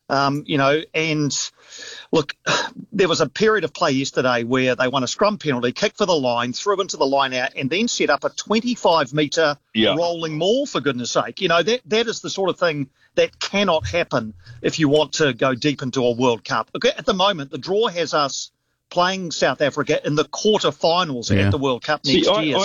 And look, there was a period of play yesterday where they won a scrum penalty, kicked for the line, threw into the line out, and then set up a 25-metre rolling maul, for goodness sake. That is the sort of thing that cannot happen if you want to go deep into a World Cup. Okay, at the moment, the draw has us playing South Africa in the quarterfinals at the World Cup next year.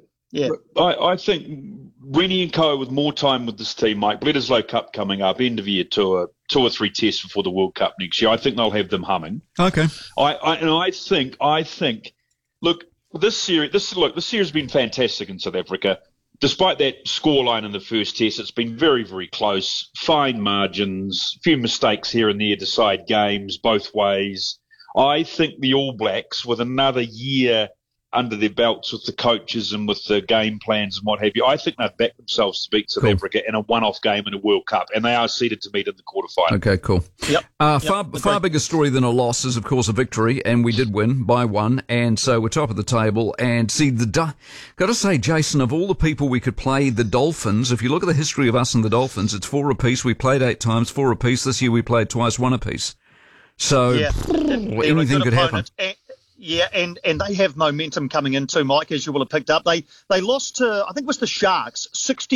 I think Rennie and Co with more time with this team, Mike. Bledisloe Cup coming up, end of year tour, 2 or 3 tests before the World Cup next year. I think they'll have them humming. Okay. I think. Look, this year has been fantastic in South Africa. Despite that scoreline in the first test, it's been very, very close. Fine margins, a few mistakes here and there decide games both ways. I think the All Blacks, with another year under their belts with the coaches and with the game plans and what have you, I think they've backed themselves to beat South Africa in a one-off game in a World Cup, and they are seeded to meet in the quarterfinal. Okay, cool. Far bigger story than a loss is, of course, a victory, and we did win by 1, and so we're top of the table. And see, got to say, Jason, of all the people we could play, the Dolphins, if you look at the history of us and the Dolphins, it's 4 apiece. We played 8 times, 4 apiece. This year we played twice, 1 apiece. So anything could happen. And they have momentum coming in too, Mike, as you will have picked up. They lost to, I think it was the Sharks,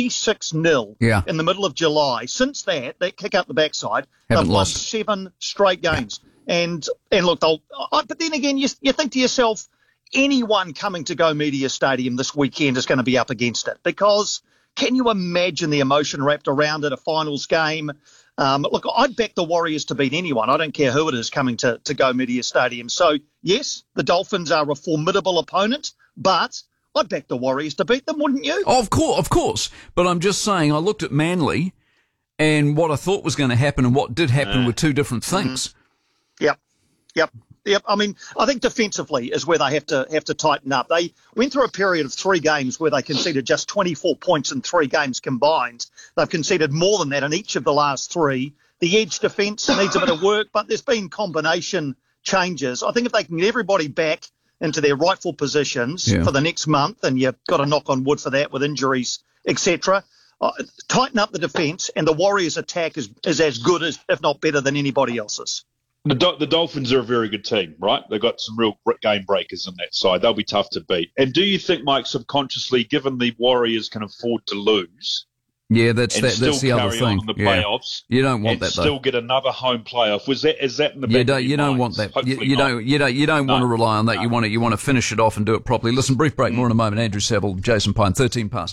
66-0 in the middle of July. Since that kick up the backside, they've lost 7 straight games. And look, but then again, you think to yourself, anyone coming to Go Media Stadium this weekend is going to be up against it, because can you imagine the emotion wrapped around it, a finals game? Look, I'd back the Warriors to beat anyone. I don't care who it is coming to Go Media Stadium. So, yes, the Dolphins are a formidable opponent, but I'd back the Warriors to beat them, wouldn't you? Oh, of course. But I'm just saying, I looked at Manly, and what I thought was going to happen and what did happen were 2 different things. Yep. I mean, I think defensively is where they have to tighten up. They went through a period of 3 games where they conceded just 24 points in 3 games combined. They've conceded more than that in each of the last 3. The edge defence needs a bit of work, but there's been combination changes. I think if they can get everybody back into their rightful positions for the next month, and you've got to knock on wood for that with injuries, etc., tighten up the defence, and the Warriors' attack is as good as, if not better than anybody else's. The Dolphins are a very good team, right? They've got some real game breakers on that side. They'll be tough to beat. And do you think, Mike, subconsciously, given the Warriors can afford to lose, that's the other thing. On in the playoffs, you don't want and that though. Still get another home playoff. Is that in the back? You don't want that. You don't want to rely on that. No. You want to finish it off and do it properly. Listen, brief break. More in a moment. Andrew Saville, Jason Pine, 13 past.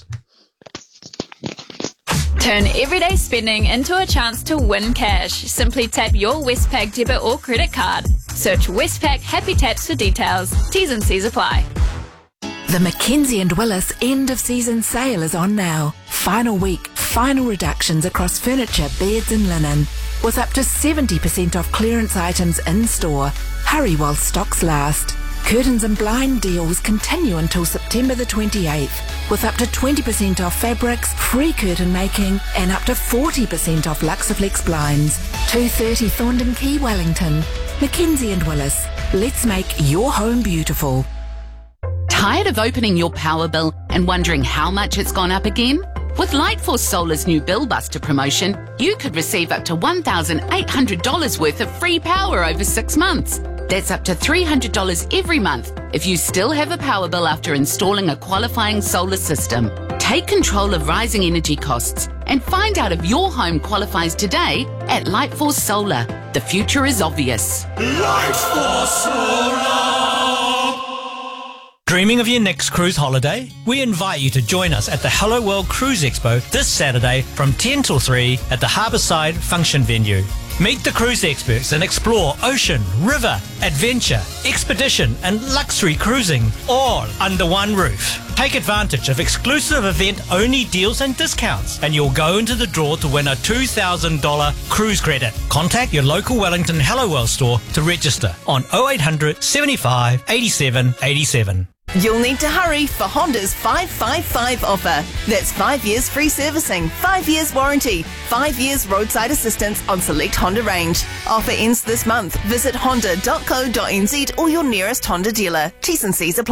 Turn everyday spending into a chance to win cash. Simply tap your Westpac debit or credit card. Search Westpac Happy Taps for details. T's and C's apply. The Mackenzie & Willis end of season sale is on now. Final week, final reductions across furniture, beds and linen. With up to 70% off clearance items in store. Hurry while stocks last. Curtains and blind deals continue until September the 28th, with up to 20% off fabrics, free curtain making, and up to 40% off Luxaflex blinds. 230 Thorndon Quay, Wellington. Mackenzie & Willis. Let's make your home beautiful. Tired of opening your power bill and wondering how much it's gone up again? With Lightforce Solar's new Bill Buster promotion, you could receive up to $1,800 worth of free power over 6 months. That's up to $300 every month if you still have a power bill after installing a qualifying solar system. Take control of rising energy costs and find out if your home qualifies today at Lightforce Solar. The future is obvious. Lightforce Solar! Dreaming of your next cruise holiday? We invite you to join us at the Hello World Cruise Expo this Saturday from 10 till 3 at the Harbourside Function Venue. Meet the cruise experts and explore ocean, river, adventure, expedition and luxury cruising all under one roof. Take advantage of exclusive event-only deals and discounts, and you'll go into the draw to win a $2,000 cruise credit. Contact your local Wellington Hello World store to register on 0800 75 87 87. You'll need to hurry for Honda's 555 offer. That's 5 years free servicing, 5 years warranty, 5 years roadside assistance on select Honda range. Offer ends this month. Visit honda.co.nz or your nearest Honda dealer. T's and C's apply.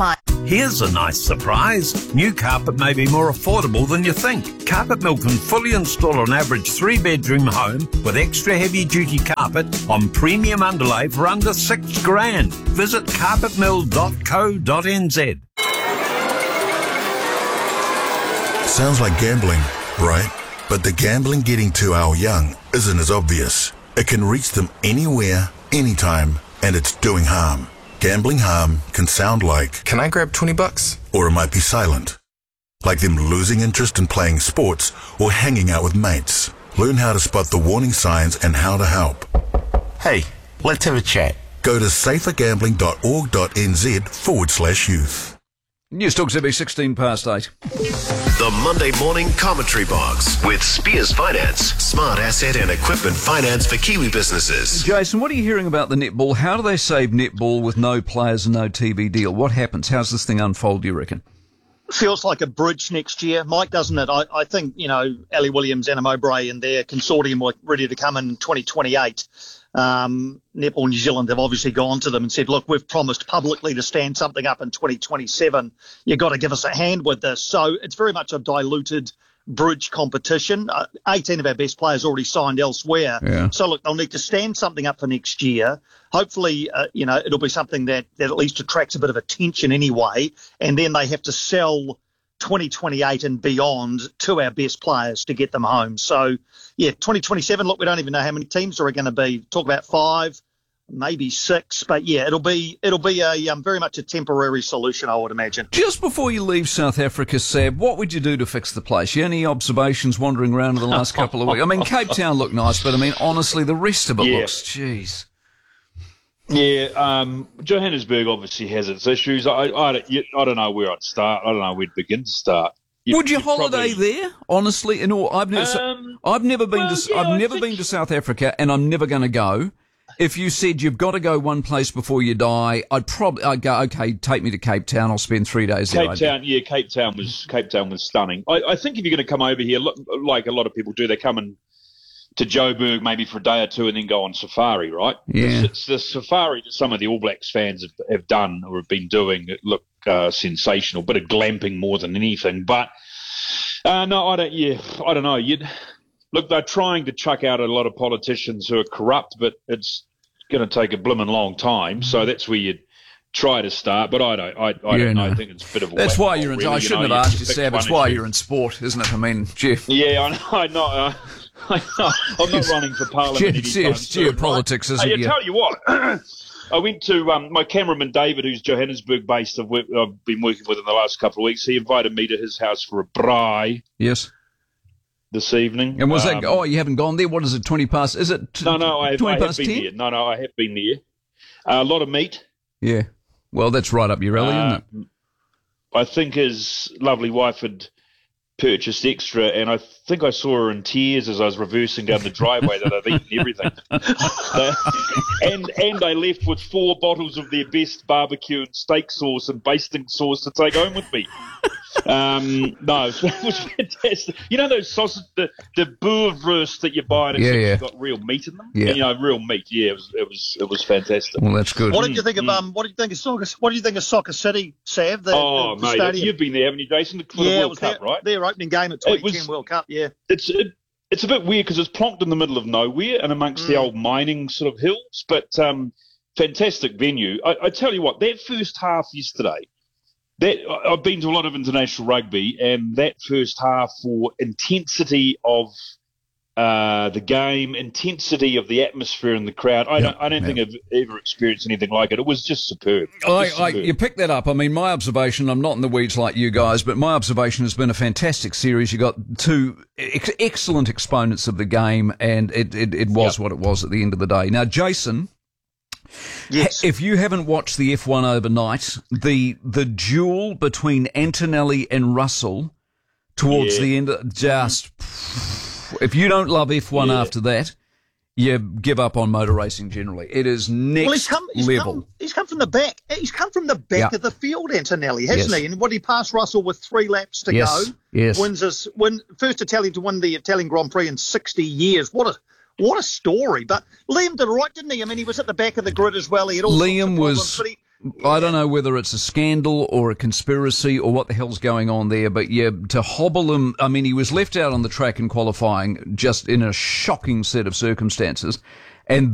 Here's a nice surprise. New carpet may be more affordable than you think. Carpet Mill can fully install an average 3-bedroom home with extra heavy-duty carpet on premium underlay for under $6,000. Visit carpetmill.co.nz. Sounds like gambling, right? But the gambling getting to our young isn't as obvious. It can reach them anywhere, anytime, and it's doing harm. Gambling harm can sound like, "Can I grab $20? Or it might be silent. Like them losing interest in playing sports or hanging out with mates. Learn how to spot the warning signs and how to help. Hey, let's have a chat. Go to safergambling.org.nz/youth. News Talk ZB 8:16. The Monday Morning Commentary Box with Spears Finance. Smart asset and equipment finance for Kiwi businesses. Jason, what are you hearing about the netball? How do they save netball with no players and no TV deal? What happens? How's this thing unfold, do you reckon? Feels like a bridge next year, Mike, doesn't it? I think, Ali Williams, Anna Mowbray and their consortium were ready to come in 2028. Netball New Zealand have obviously gone to them and said, look, we've promised publicly to stand something up in 2027. You've got to give us a hand with this. So it's very much a diluted bridge competition. 18 of our best players already signed elsewhere. Yeah. So, look, they'll need to stand something up for next year. Hopefully, it'll be something that at least attracts a bit of attention anyway. And then they have to sell 2028 and beyond to our best players to get them home. So, 2027, look, we don't even know how many teams there are going to be. Talk about 5, maybe 6. But, it'll be a very much a temporary solution, I would imagine. Just before you leave South Africa, Seb, what would you do to fix the place? Any observations wandering around in the last couple of weeks? I mean, Cape Town looked nice, but, honestly, the rest of it looks, jeez. Yeah, Johannesburg obviously has its issues. I don't know where I'd start. I don't know where to begin to start. Would you holiday there? Honestly, I've never been to South Africa, and I'm never going to go. If you said you've got to go one place before you die, I'd go, okay, take me to Cape Town. I'll spend 3 days there. Cape Town was stunning. I think if you're going to come over here, like a lot of people do, they're coming to Joburg maybe for a day or two and then go on safari, right? Yeah. It's the safari that some of the All Blacks fans have done or have been doing. It looked sensational, bit of glamping more than anything. But no, I don't know. Look, they're trying to chuck out a lot of politicians who are corrupt, but it's going to take a blimmin' long time. So that's where you'd try to start. But I don't know. I think it's a bit of a that's why you're in. Really, I shouldn't have asked you, Seb. It's why you're in sport, isn't it? I mean, Jeff. Yeah, I know. I'm not running for parliament anytime soon. Geopolitics, right? isn't it? I tell you what, I went to my cameraman David, who's Johannesburg-based. I've been working with in the last couple of weeks. He invited me to his house for a braai. Yes. This evening. And was that? You haven't gone there. What is it? 20 past? Is it? No, I have been 10? there. No, I have been there. A lot of meat. Yeah. Well, that's right up your alley, isn't it? I think his lovely wife had purchased extra, and I think I saw her in tears as I was reversing down the driveway that I'd eaten everything. And I left with 4 bottles of their best barbecue and steak sauce and basting sauce to take home with me. No, it was fantastic. You know those sausage, the boerewurst that you buy and it's got real meat in them? Yeah. Real meat. Yeah, it was fantastic. Well, that's good. What did you think of Soccer City, Sav? The mate, stadium? You've been there, haven't you, Jason? For the World Cup, right? Their opening game at 2010 World Cup, yeah. It's a bit weird because it's plonked in the middle of nowhere and amongst the old mining sort of hills, but fantastic venue. I tell you what, that first half yesterday, I've been to a lot of international rugby, and that first half for intensity of the game, intensity of the atmosphere in the crowd, I don't think I've ever experienced anything like it. It was just superb. You picked that up. I mean, my observation, I'm not in the weeds like you guys, but my observation has been a fantastic series. You got 2 excellent exponents of the game, and it was what it was at the end of the day. Now, Jason... Yes. If you haven't watched the F1 overnight, the duel between Antonelli and Russell towards the end, if you don't love F1 after that, you give up on motor racing generally. It is next level. He's come from the back. He's come from the back of the field, Antonelli, hasn't he? And he passed Russell with 3 laps to go. Yes. First Italian to win the Italian Grand Prix in 60 years. What a story. But Liam did right, didn't he? I mean, he was at the back of the grid as well. He had all Liam was... but I don't know whether it's a scandal or a conspiracy or what the hell's going on there, but yeah, to hobble him, I mean, he was left out on the track in qualifying just in a shocking set of circumstances, and